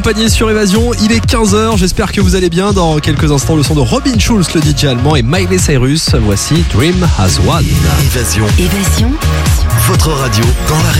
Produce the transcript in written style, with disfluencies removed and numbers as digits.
Panier sur Évasion, il est 15h, j'espère que vous allez bien. Dans quelques instants, le son de Robin Schulz, le DJ allemand, et Miley Cyrus. Voici Dream As One. Évasion. Votre radio dans la